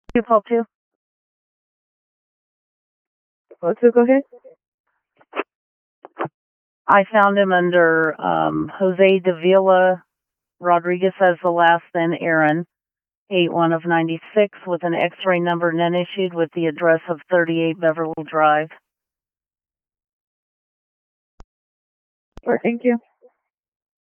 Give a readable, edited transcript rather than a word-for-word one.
You call too? Let's go ahead. I found him under Jose Davila Rodriguez as the last, then Aaron, 8-1 of 96, with an X-ray number none issued with the address of 38 Beverly Drive. Thank you.